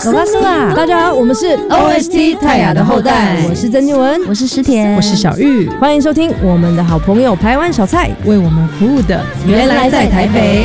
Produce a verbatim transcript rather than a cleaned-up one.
斯啦！ 大家好，我们是 O S T 泰雅的后代， 我是曾静文， 我是诗甜， 我是小玉， 欢迎收听我们的好朋友台湾小菜为我们服务的原来在台北。